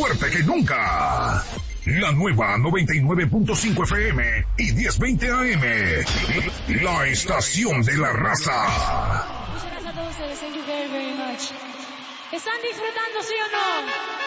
fuerte que nunca. La nueva 99.5 FM y 1020 AM. La estación de la raza. Muchas gracias a todos ustedes. Thank you very, very much. ¿Están disfrutando, sí o no?